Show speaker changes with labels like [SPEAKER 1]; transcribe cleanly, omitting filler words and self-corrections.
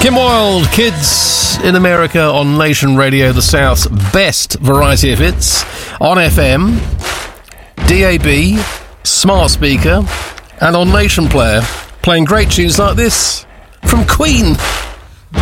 [SPEAKER 1] Kim Wilde, Kids in America on Nation Radio, the South's best variety of hits, on FM, DAB, smart speaker, and on Nation Player, playing great tunes like this from Queen.